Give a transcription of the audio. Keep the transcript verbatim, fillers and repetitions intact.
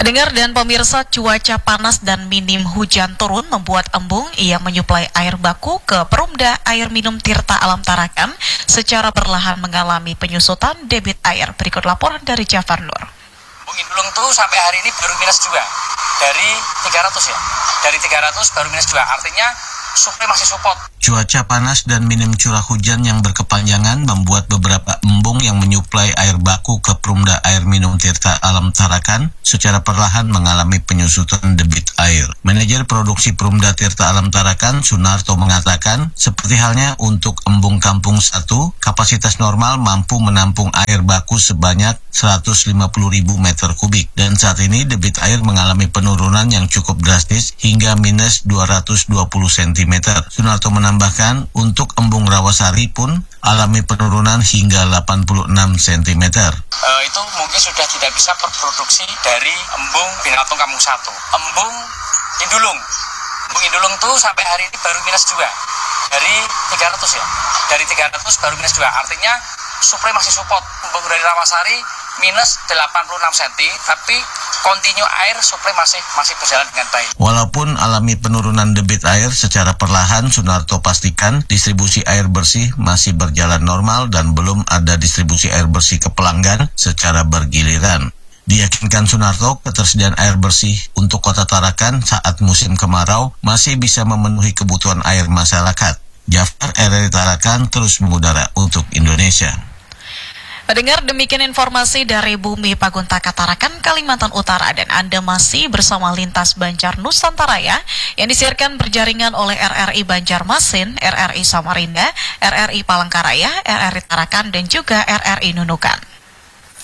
Pendengar dan pemirsa, cuaca panas dan minim hujan turun membuat embung yang menyuplai air baku ke Perumda Air Minum Tirta Alam Tarakan secara perlahan mengalami penyusutan debit air. Berikut laporan dari Jafar Nur. Embung Indulung tuh sampai hari ini baru minus dua dari tiga ratus ya. Dari tiga ratus baru minus dua, artinya suplai masih support. Cuaca panas dan minim curah hujan yang berkepanjangan membuat beberapa embung yang menyuplai air baku ke Perumda Air Minum Tirta Alam Tarakan secara perlahan mengalami penyusutan debit air. Manajer produksi Perumda Tirta Alam Tarakan, Sunarto, mengatakan seperti halnya untuk embung Kampung satu, kapasitas normal mampu menampung air baku sebanyak seratus lima puluh ribu meter kubik dan saat ini debit air mengalami penurunan yang cukup drastis hingga minus dua ratus dua puluh sentimeter. Sunarto menambahkan untuk embung Rawasari pun alami penurunan hingga delapan puluh enam sentimeter. Uh, itu mungkin sudah tidak bisa berproduksi dari embung Binatung Kampung satu. Embung Indulung. Embung Indulung tuh sampai hari ini baru minus dua. Dari tiga ratus ya. Dari tiga ratus baru minus dua. Artinya suplai masih support. Embung dari Rawasari minus delapan puluh enam sentimeter, tapi kontinu air suplai masih masih berjalan dengan baik. Walaupun alami penurunan debit air secara perlahan, Sunarto pastikan distribusi air bersih masih berjalan normal dan belum ada distribusi air bersih ke pelanggan secara bergiliran. Diyakinkan Sunarto, ketersediaan air bersih untuk Kota Tarakan saat musim kemarau masih bisa memenuhi kebutuhan air masyarakat. Jafar, R R I Tarakan, terus mengudara untuk Indonesia. Pendengar, demikian informasi dari Bumi Paguntaka Tarakan, Kalimantan Utara, dan Anda masih bersama Lintas Banjar Nusantara ya, yang disiarkan berjaringan oleh R R I Banjarmasin, R R I Samarinda, R R I Palangkaraya, R R I Tarakan, dan juga R R I Nunukan.